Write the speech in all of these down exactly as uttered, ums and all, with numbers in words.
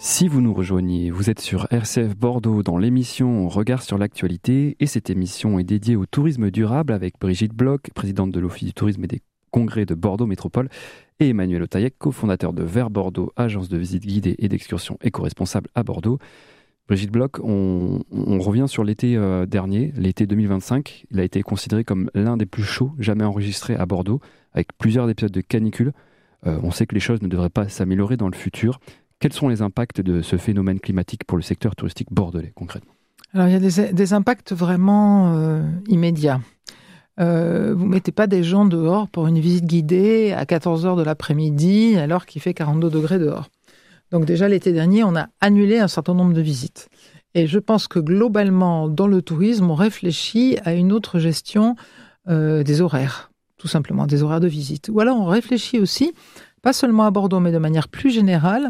Si vous nous rejoignez, vous êtes sur R C F Bordeaux dans l'émission Regard sur l'actualité et cette émission est dédiée au tourisme durable avec Brigitte Bloch, présidente de l'Office du tourisme et des congrès de Bordeaux Métropole et Emmanuel Otaïek, cofondateur de Vert Bordeaux, agence de visite guidée et d'excursion éco-responsable à Bordeaux. Brigitte Bloch, on, on revient sur l'été euh, dernier, l'été deux mille vingt-cinq. Il a été considéré comme l'un des plus chauds jamais enregistrés à Bordeaux, avec plusieurs épisodes de canicule. Euh, on sait que les choses ne devraient pas s'améliorer dans le futur. Quels sont les impacts de ce phénomène climatique pour le secteur touristique bordelais, concrètement ? Alors, il y a des, des impacts vraiment euh, immédiats. Euh, vous ne mettez pas des gens dehors pour une visite guidée à quatorze heures de l'après-midi, alors qu'il fait quarante-deux degrés dehors. Donc déjà, l'été dernier, on a annulé un certain nombre de visites. Et je pense que globalement, dans le tourisme, on réfléchit à une autre gestion euh, des horaires, tout simplement, des horaires de visite. Ou alors, on réfléchit aussi, pas seulement à Bordeaux, mais de manière plus générale,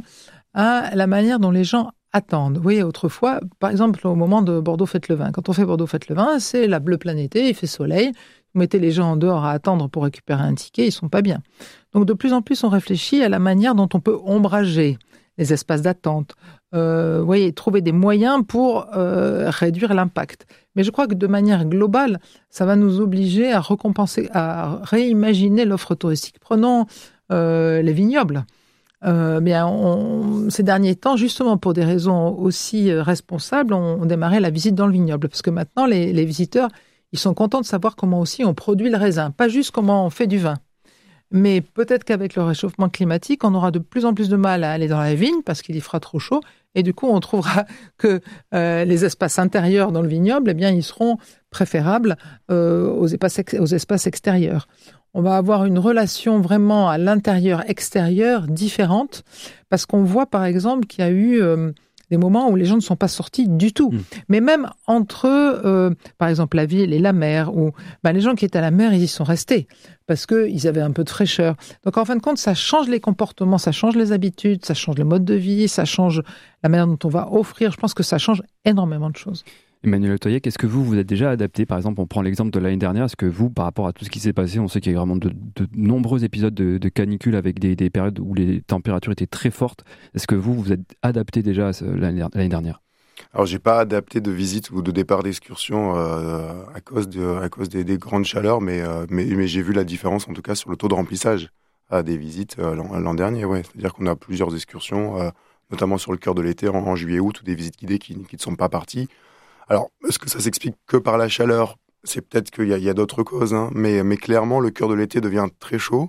à la manière dont les gens attendent. Vous voyez, autrefois, par exemple, au moment de Bordeaux Fête le Vin, quand on fait Bordeaux Fête le Vin, c'est la bleue plein été, il fait soleil, vous mettez les gens en dehors à attendre pour récupérer un ticket, ils sont pas bien. Donc de plus en plus, on réfléchit à la manière dont on peut ombrager les espaces d'attente, euh, vous voyez, trouver des moyens pour euh, réduire l'impact. Mais je crois que de manière globale, ça va nous obliger à recompenser, à réimaginer l'offre touristique. Prenons euh, les vignobles. Euh, bien, on, ces derniers temps, justement pour des raisons aussi euh, responsables, on, on démarrait la visite dans le vignoble. Parce que maintenant, les, les visiteurs, ils sont contents de savoir comment aussi on produit le raisin, pas juste comment on fait du vin. Mais peut-être qu'avec le réchauffement climatique, on aura de plus en plus de mal à aller dans la vigne parce qu'il y fera trop chaud. Et du coup, on trouvera que euh, les espaces intérieurs dans le vignoble, eh bien, ils seront préférables euh, aux, espaces, aux espaces extérieurs. On va avoir une relation vraiment à l'intérieur-extérieur différente parce qu'on voit, par exemple, qu'il y a eu euh, des moments où les gens ne sont pas sortis du tout. Mmh. Mais même entre, euh, par exemple, la ville et la mer, où ben, les gens qui étaient à la mer, ils y sont restés parce qu'ils avaient un peu de fraîcheur. Donc, en fin de compte, ça change les comportements, ça change les habitudes, ça change le mode de vie, ça change la manière dont on va offrir. Je pense que ça change énormément de choses. Emmanuel Otaïek, est-ce que vous, vous êtes déjà adapté ? Par exemple, on prend l'exemple de l'année dernière. Est-ce que vous, par rapport à tout ce qui s'est passé, on sait qu'il y a vraiment de, de nombreux épisodes de, de canicule avec des, des périodes où les températures étaient très fortes. Est-ce que vous, vous êtes adapté déjà à ce, l'année, l'année dernière ? Alors, j'ai pas adapté de visite ou de départ d'excursion euh, à cause, de, à cause des, des grandes chaleurs, mais, euh, mais, mais j'ai vu la différence, en tout cas, sur le taux de remplissage à des visites euh, l'an, l'an dernier. Ouais. C'est-à-dire qu'on a plusieurs excursions, euh, notamment sur le cœur de l'été, en, en juillet-août, ou des visites guidées qui, qui ne sont pas parties. Alors, est-ce que ça s'explique que par la chaleur ? C'est peut-être qu'il y a, il y a d'autres causes, hein, mais, mais clairement, le cœur de l'été devient très chaud.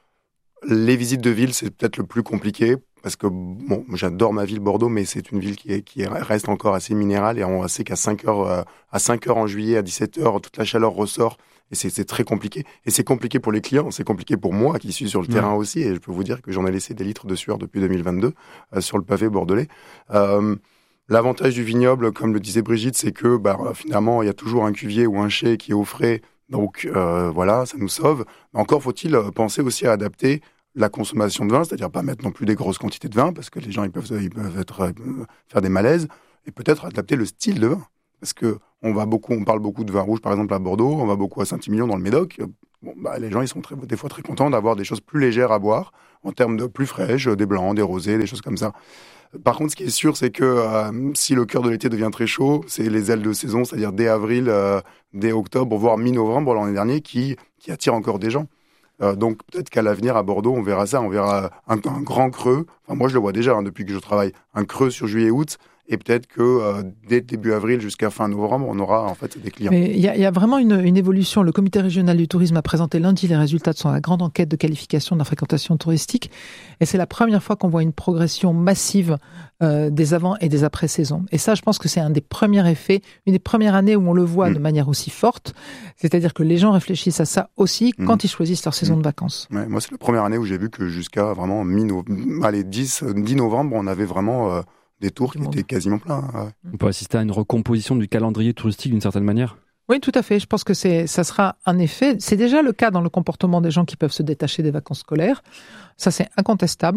Les visites de ville, c'est peut-être le plus compliqué, parce que, bon, j'adore ma ville, Bordeaux, mais c'est une ville qui, est, qui est, reste encore assez minérale, et on sait qu'à cinq heures, euh, à cinq heures en juillet, à dix-sept heures, toute la chaleur ressort, et c'est, c'est très compliqué. Et c'est compliqué pour les clients, c'est compliqué pour moi, qui suis sur le ouais. terrain aussi, et je peux vous dire que j'en ai laissé des litres de sueur depuis deux mille vingt-deux, euh, sur le pavé bordelais. Euh, L'avantage du vignoble, comme le disait Brigitte, c'est que bah, finalement, il y a toujours un cuvier ou un chai qui est au frais. Donc euh, voilà, ça nous sauve. Mais encore faut-il penser aussi à adapter la consommation de vin, c'est-à-dire pas mettre non plus des grosses quantités de vin, parce que les gens ils peuvent, ils peuvent être, euh, faire des malaises, et peut-être adapter le style de vin. Parce que on, va beaucoup, on parle beaucoup de vin rouge, par exemple, à Bordeaux, on va beaucoup à Saint-Émilion, dans le Médoc. Bon, bah, les gens ils sont très, des fois très contents d'avoir des choses plus légères à boire, en termes de plus fraîches, des blancs, des rosés, des choses comme ça. Par contre, ce qui est sûr, c'est que euh, si le cœur de l'été devient très chaud, c'est les ailes de saison, c'est-à-dire dès avril, euh, dès octobre, voire mi-novembre l'année dernière, qui, qui attirent encore des gens. Euh, donc peut-être qu'à l'avenir, à Bordeaux, on verra ça, on verra un, un grand creux. Enfin, moi, je le vois déjà hein, depuis que je travaille, un creux sur juillet-août. Et peut-être que euh, dès début avril jusqu'à fin novembre, on aura en fait des clients. Il y, y a vraiment une, une évolution. Le comité régional du tourisme a présenté lundi les résultats de son la grande enquête de qualification de la fréquentation touristique. Et c'est la première fois qu'on voit une progression massive euh, des avant- et des après-saisons. Et ça, je pense que c'est un des premiers effets, une des premières années où on le voit mmh. de manière aussi forte. C'est-à-dire que les gens réfléchissent à ça aussi mmh. quand ils choisissent leur saison mmh. de vacances. Ouais, moi, c'est la première année où j'ai vu que jusqu'à vraiment mi-novembre, allez, dix, dix novembre, on avait vraiment... Euh, des tours qui étaient quasiment pleins. Ouais. On peut assister à une recomposition du calendrier touristique d'une certaine manière ? Oui, tout à fait. Je pense que c'est, ça sera un effet. C'est déjà le cas dans le comportement des gens qui peuvent se détacher des vacances scolaires. Ça, c'est incontestable.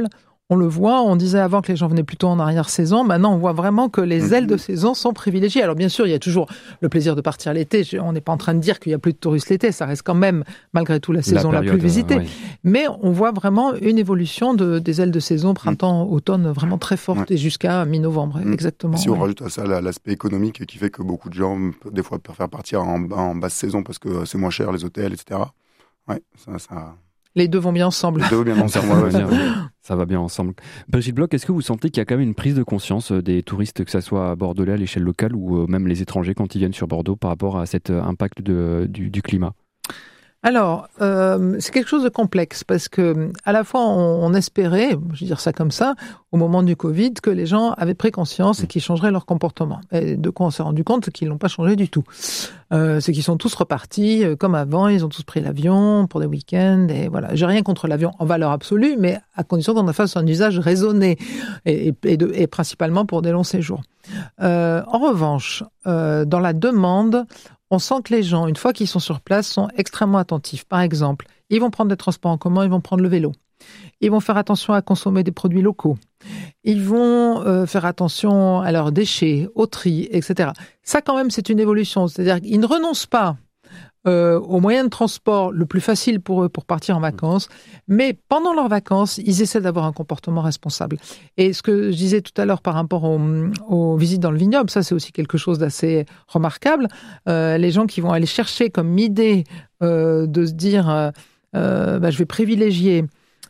On le voit, on disait avant que les gens venaient plutôt en arrière-saison. Maintenant, on voit vraiment que les mmh. ailes de saison sont privilégiées. Alors bien sûr, il y a toujours le plaisir de partir l'été. On n'est pas en train de dire qu'il n'y a plus de touristes l'été. Ça reste quand même, malgré tout, la saison la, période, la plus visitée. Euh, oui. Mais on voit vraiment une évolution de, des ailes de saison, printemps, mmh. automne, vraiment très forte ouais. et jusqu'à mi-novembre. Mmh. Exactement. Si on ouais. rajoute à ça l'aspect économique qui fait que beaucoup de gens, des fois, préfèrent partir en, en basse saison parce que c'est moins cher, les hôtels, et cetera. Ouais, ça... ça... Les deux vont bien ensemble. Les deux vont bien ensemble. ça, va bien, ça va bien ensemble. Brigitte Bloch, est-ce que vous sentez qu'il y a quand même une prise de conscience des touristes, que ce soit bordelais à l'échelle locale ou même les étrangers quand ils viennent sur Bordeaux par rapport à cet impact de, du, du climat ? Alors, euh, c'est quelque chose de complexe parce que à la fois on, on espérait, je vais dire ça comme ça, au moment du Covid, que les gens avaient pris conscience et qu'ils changeraient leur comportement. Et de quoi on s'est rendu compte, c'est qu'ils n'ont pas changé du tout. Euh, c'est qu'ils sont tous repartis euh, comme avant, ils ont tous pris l'avion pour des week-ends et voilà. J'ai rien contre l'avion en valeur absolue, mais à condition qu'on en fasse un usage raisonné et, et, de, et principalement pour des longs séjours. Euh, en revanche, euh, dans la demande, on sent que les gens, une fois qu'ils sont sur place, sont extrêmement attentifs. Par exemple, ils vont prendre des transports en commun, ils vont prendre le vélo. Ils vont faire attention à consommer des produits locaux. Ils vont euh, faire attention à leurs déchets, au tri, et cetera. Ça, quand même, c'est une évolution. C'est-à-dire qu'ils ne renoncent pas euh, au moyen de transport le plus facile pour eux pour partir en vacances, mais pendant leurs vacances, ils essaient d'avoir un comportement responsable. Et ce que je disais tout à l'heure par rapport aux, aux visites dans le vignoble, ça c'est aussi quelque chose d'assez remarquable. Euh, les gens qui vont aller chercher comme idée euh, de se dire euh, euh, bah, je vais privilégier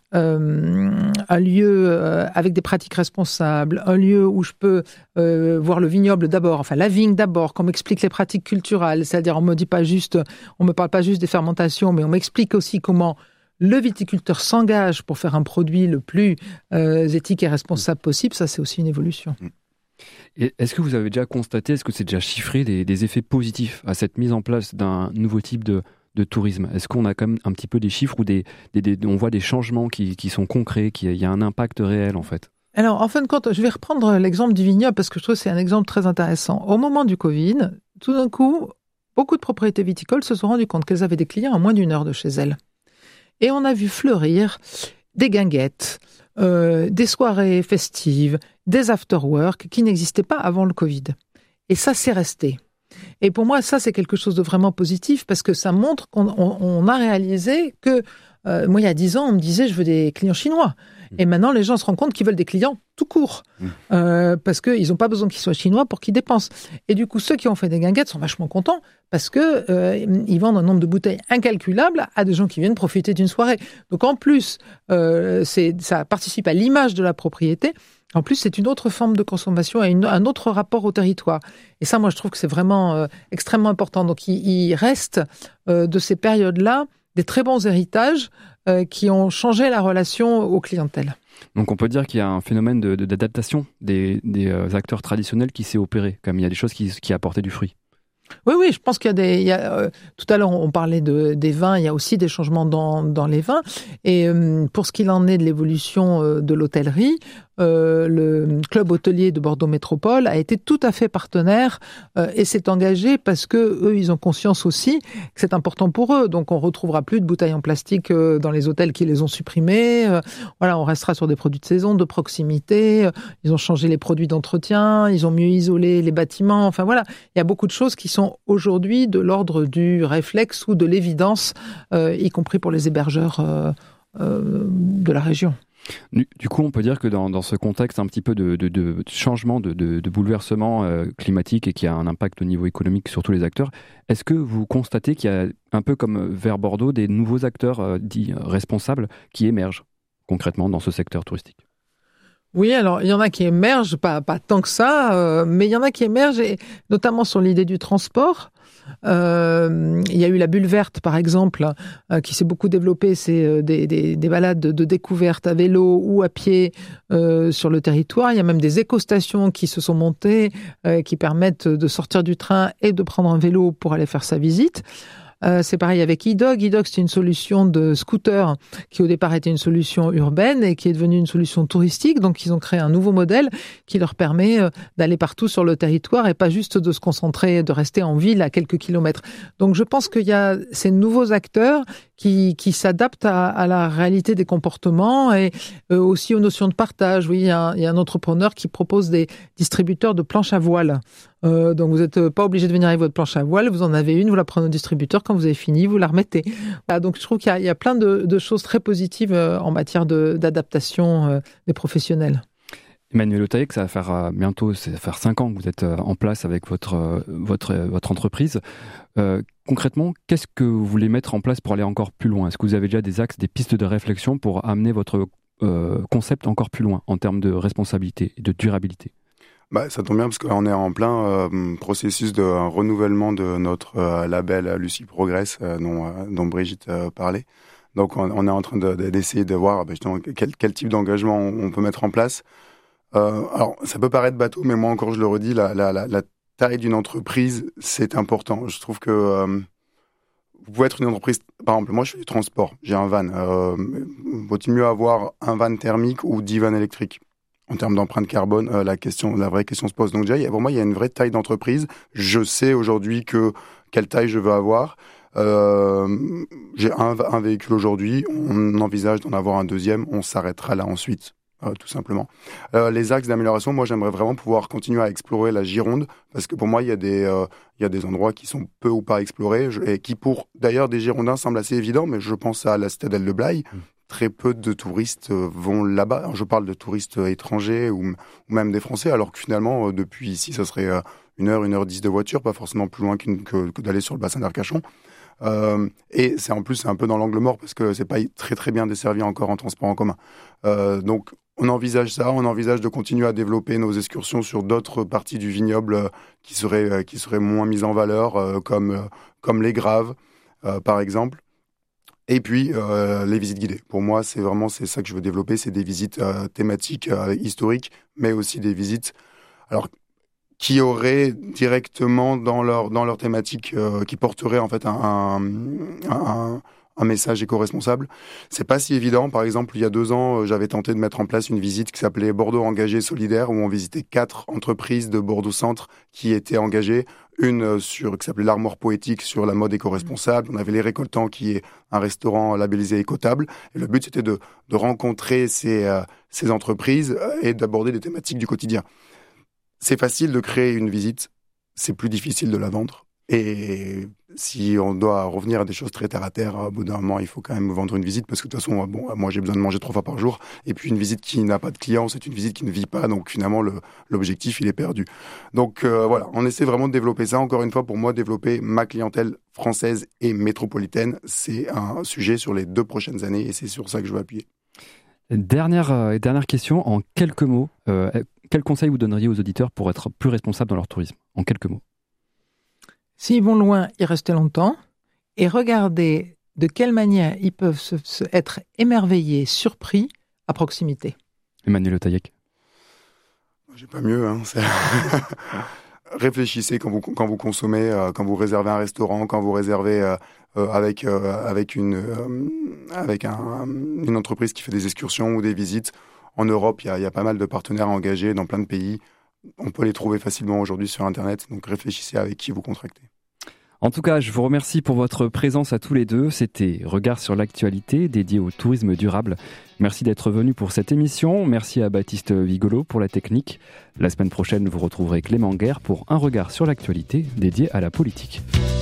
Euh, un lieu euh, avec des pratiques responsables, un lieu où je peux euh, voir le vignoble d'abord, enfin la vigne d'abord, qu'on m'explique les pratiques culturelles, c'est-à-dire on me dit pas juste, on me parle pas juste des fermentations, mais on m'explique aussi comment le viticulteur s'engage pour faire un produit le plus euh, éthique et responsable possible. Ça, c'est aussi une évolution. Et est-ce que vous avez déjà constaté, est-ce que c'est déjà chiffré des, des effets positifs à cette mise en place d'un nouveau type de de tourisme? Est-ce qu'on a quand même un petit peu des chiffres ou des, des, des on voit des changements qui, qui sont concrets, qu'il y a un impact réel en fait? Alors, en fin de compte, je vais reprendre l'exemple du vignoble parce que je trouve que c'est un exemple très intéressant. Au moment du Covid, tout d'un coup, beaucoup de propriétés viticoles se sont rendues compte qu'elles avaient des clients à moins d'une heure de chez elles. Et on a vu fleurir des guinguettes, euh, des soirées festives, des after-work qui n'existaient pas avant le Covid. Et ça, c'est resté. Et pour moi, ça, c'est quelque chose de vraiment positif parce que ça montre qu'on on, on a réalisé que, euh, moi, il y a dix ans, on me disait, je veux des clients chinois. Et maintenant, les gens se rendent compte qu'ils veulent des clients tout court. Euh, parce qu'ils n'ont pas besoin qu'ils soient chinois pour qu'ils dépensent. Et du coup, ceux qui ont fait des guinguettes sont vachement contents parce que euh, ils vendent un nombre de bouteilles incalculable à des gens qui viennent profiter d'une soirée. Donc, en plus, euh, c'est, ça participe à l'image de la propriété. En plus, c'est une autre forme de consommation et une, un autre rapport au territoire. Et ça, moi, je trouve que c'est vraiment euh, extrêmement important. Donc, il, il reste euh, de ces périodes-là des très bons héritages euh, qui ont changé la relation aux clientèles. Donc, on peut dire qu'il y a un phénomène de, de, d'adaptation des, des euh, acteurs traditionnels qui s'est opéré. Comme il y a des choses qui, qui apportaient du fruit. Oui, oui, je pense qu'il y a des... Il y a, euh, tout à l'heure, on parlait de, des vins, il y a aussi des changements dans, dans les vins. Et euh, pour ce qu'il en est de l'évolution euh, de l'hôtellerie, euh, le club hôtelier de Bordeaux Métropole a été tout à fait partenaire euh, et s'est engagé parce que eux, ils ont conscience aussi que c'est important pour eux. Donc, on retrouvera plus de bouteilles en plastique euh, dans les hôtels qui les ont supprimées. Euh, voilà, on restera sur des produits de saison, de proximité. Ils ont changé les produits d'entretien, ils ont mieux isolé les bâtiments. Enfin, voilà, il y a beaucoup de choses qui sont aujourd'hui de l'ordre du réflexe ou de l'évidence, euh, y compris pour les hébergeurs euh, euh, de la région. Du, du coup, on peut dire que dans, dans ce contexte un petit peu de, de, de changement, de, de, de bouleversement euh, climatique et qui a un impact au niveau économique sur tous les acteurs, est-ce que vous constatez qu'il y a un peu comme vers Bordeaux des nouveaux acteurs euh, dits responsables qui émergent concrètement dans ce secteur touristique ? Oui, alors il y en a qui émergent, pas, pas tant que ça, euh, mais il y en a qui émergent, et notamment sur l'idée du transport. Euh, il y a eu la bulle verte, par exemple, euh, qui s'est beaucoup développée. C'est euh, des, des, des balades de, de découverte à vélo ou à pied euh, sur le territoire. Il y a même des éco-stations qui se sont montées, euh, qui permettent de sortir du train et de prendre un vélo pour aller faire sa visite. Euh, c'est pareil avec e-Dog. e-Dog, c'est une solution de scooter qui au départ était une solution urbaine et qui est devenue une solution touristique. Donc ils ont créé un nouveau modèle qui leur permet euh, d'aller partout sur le territoire et pas juste de se concentrer, de rester en ville à quelques kilomètres. Donc je pense qu'il y a ces nouveaux acteurs qui, qui s'adaptent à, à la réalité des comportements et euh, aussi aux notions de partage. Oui, il y a un, il y a un entrepreneur qui propose des distributeurs de planches à voile. Euh, donc vous n'êtes pas obligé de venir avec votre planche à voile, vous en avez une, vous la prenez au distributeur, quand vous avez fini, vous la remettez. Voilà, donc je trouve qu'il y a, il y a plein de, de choses très positives euh, en matière de, d'adaptation euh, des professionnels. Emmanuel Otaïek, ça va faire euh, bientôt, ça va faire cinq ans que vous êtes euh, en place avec votre, euh, votre, euh, votre entreprise. Euh, concrètement, qu'est-ce que vous voulez mettre en place pour aller encore plus loin ? Est-ce que vous avez déjà des axes, des pistes de réflexion pour amener votre euh, concept encore plus loin en termes de responsabilité et de durabilité ? Bah, ça tombe bien parce qu'on est en plein euh, processus de euh, renouvellement de notre euh, label Lucie Progress euh, dont, euh, dont Brigitte euh, parlait. Donc on, on est en train de, de, d'essayer de voir bah, justement quel, quel type d'engagement on, on peut mettre en place. Euh, alors ça peut paraître bateau, mais moi encore je le redis, la, la, la, la taille d'une entreprise c'est important. Je trouve que euh, vous pouvez être une entreprise, par exemple moi je fais du transport, j'ai un van. Euh, vaut-il mieux avoir un van thermique ou dix vannes électriques ? En termes d'empreinte carbone, euh, la question, la vraie question se pose. Donc déjà, pour moi, il y a une vraie taille d'entreprise. Je sais aujourd'hui que quelle taille je veux avoir. Euh, j'ai un, un véhicule aujourd'hui. On envisage d'en avoir un deuxième. On s'arrêtera là ensuite, euh, tout simplement. Euh, les axes d'amélioration, moi, j'aimerais vraiment pouvoir continuer à explorer la Gironde parce que pour moi, il y a des, euh, il y a des endroits qui sont peu ou pas explorés et qui, pour d'ailleurs des Girondins, semblent assez évidents. Mais je pense à la citadelle de Blaye. Mmh. Très peu de touristes vont là-bas. Alors, je parle de touristes étrangers ou, ou même des Français, alors que finalement, depuis ici, ça serait une heure, une heure dix de voiture, pas forcément plus loin qu'une, que, que d'aller sur le bassin d'Arcachon. Euh, et c'est en plus, c'est un peu dans l'angle mort parce que c'est pas très très bien desservi encore en transport en commun. Euh, donc, on envisage ça, on envisage de continuer à développer nos excursions sur d'autres parties du vignoble qui seraient, qui seraient moins mises en valeur, comme, comme les Graves, euh, par exemple. Et puis, euh, les visites guidées. Pour moi, c'est vraiment c'est ça que je veux développer. C'est des visites euh, thématiques, euh, historiques, mais aussi des visites alors, qui auraient directement dans leur, dans leur thématique, euh, qui porteraient en fait un, un, un, un message éco-responsable. C'est pas si évident. Par exemple, il y a deux ans, j'avais tenté de mettre en place une visite qui s'appelait Bordeaux Engagé Solidaire, où on visitait quatre entreprises de Bordeaux-Centre qui étaient engagées. Une sur, qui s'appelait l'Armoire Poétique sur la mode éco-responsable. On avait Les Récoltants qui est un restaurant labellisé écotable. Et le but, c'était de, de rencontrer ces, euh, ces entreprises et d'aborder des thématiques du quotidien. C'est facile de créer une visite, c'est plus difficile de la vendre. Et si on doit revenir à des choses très terre à terre, au bout d'un moment, il faut quand même vendre une visite parce que de toute façon, bon, moi j'ai besoin de manger trois fois par jour. Et puis une visite qui n'a pas de clients, c'est une visite qui ne vit pas. Donc finalement, le, l'objectif, il est perdu. Donc euh, voilà, on essaie vraiment de développer ça. Encore une fois, pour moi, développer ma clientèle française et métropolitaine, c'est un sujet sur les deux prochaines années et c'est sur ça que je veux appuyer. Dernière, euh, dernière question, en quelques mots, euh, quel conseil vous donneriez aux auditeurs pour être plus responsables dans leur tourisme ? En quelques mots. S'ils vont loin, y rester longtemps et regarder de quelle manière ils peuvent se, se être émerveillés, surpris à proximité. Emmanuel Otaïek. J'ai pas mieux. Hein, c'est... Réfléchissez quand vous, quand vous consommez, euh, quand vous réservez un restaurant, quand vous réservez euh, euh, avec, euh, avec, une, euh, avec un, une entreprise qui fait des excursions ou des visites. En Europe, il y a, y a pas mal de partenaires engagés dans plein de pays. On peut les trouver facilement aujourd'hui sur Internet, donc réfléchissez avec qui vous contractez. En tout cas, je vous remercie pour votre présence à tous les deux. C'était Regard sur l'actualité dédié au tourisme durable. Merci d'être venus pour cette émission. Merci à Baptiste Vigolo pour la technique. La semaine prochaine, vous retrouverez Clément Guerre pour un regard sur l'actualité dédié à la politique.